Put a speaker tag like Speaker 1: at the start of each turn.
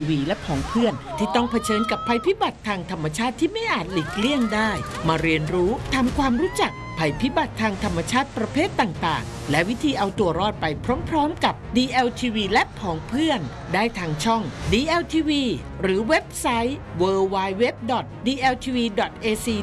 Speaker 1: วีและผองเพื่อนที่ต้องเผชิญกับภัยพิบัติทางธรรมชาติที่ไม่อาจหลีกเลี่ยงได้มาเรียนรู้ทำความรู้จักภัยพิบัติทางธรรมชาติประเภทต่างๆและวิธีเอาตัวรอดไปพร้อมๆกับ DLTV และผองเพื่อนได้ทางช่อง DLTV หรือเว็บไซต์ www.dltv.ac